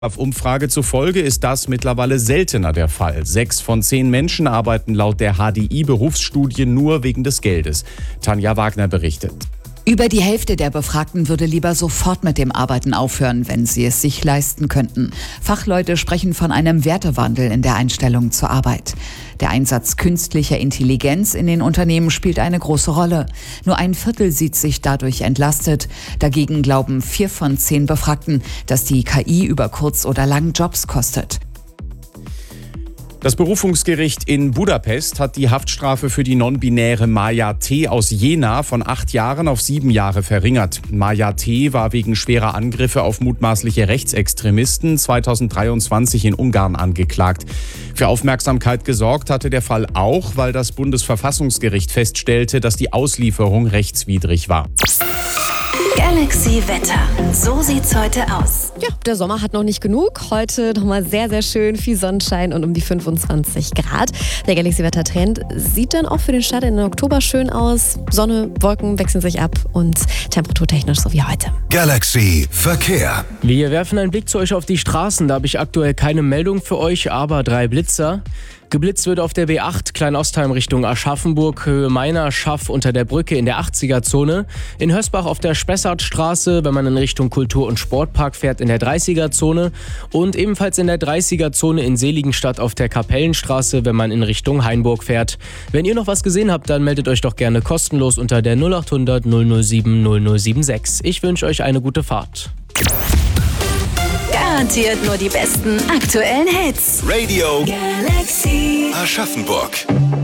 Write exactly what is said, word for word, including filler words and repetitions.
Auf Umfrage zufolge ist das mittlerweile seltener der Fall. Sechs von zehn Menschen arbeiten laut der H D I-Berufsstudie nur wegen des Geldes. Tanja Wagner berichtet. Über die Hälfte der Befragten würde lieber sofort mit dem Arbeiten aufhören, wenn sie es sich leisten könnten. Fachleute sprechen von einem Wertewandel in der Einstellung zur Arbeit. Der Einsatz künstlicher Intelligenz in den Unternehmen spielt eine große Rolle. Nur ein Viertel sieht sich dadurch entlastet. Dagegen glauben vier von zehn Befragten, dass die K I über kurz oder lang Jobs kostet. Das Berufungsgericht in Budapest hat die Haftstrafe für die non-binäre Maja T. aus Jena von acht Jahren auf sieben Jahre verringert. Maja T. war wegen schwerer Angriffe auf mutmaßliche Rechtsextremisten zweitausenddreiundzwanzig in Ungarn angeklagt. Für Aufmerksamkeit gesorgt hatte der Fall auch, weil das Bundesverfassungsgericht feststellte, dass die Auslieferung rechtswidrig war. Galaxy Wetter. So sieht's heute aus. Ja, der Sommer hat noch nicht genug. Heute nochmal sehr, sehr schön, viel Sonnenschein und um die fünfundzwanzig Grad. Der Galaxy Wetter Trend sieht dann auch für den Start in den Oktober schön aus. Sonne, Wolken wechseln sich ab und temperaturtechnisch so wie heute. Galaxy Verkehr. Wir werfen einen Blick zu euch auf die Straßen. Da habe ich aktuell keine Meldung für euch, aber drei Blitzer. Geblitzt wird auf der B acht Kleinostheim Richtung Aschaffenburg, Höhe Meiner, Schaff unter der Brücke in der achtziger-Zone. In Hösbach auf der Spessartstraße, wenn man in Richtung Kultur- und Sportpark fährt, in der dreißiger-Zone. Und ebenfalls in der dreißiger-Zone in Seligenstadt auf der Kapellenstraße, wenn man in Richtung Hainburg fährt. Wenn ihr noch was gesehen habt, dann meldet euch doch gerne kostenlos unter der null achthundert null null sieben null null sieben sechs. Ich wünsche euch eine gute Fahrt. Garantiert nur die besten aktuellen Hits. Radio Galaxy Aschaffenburg.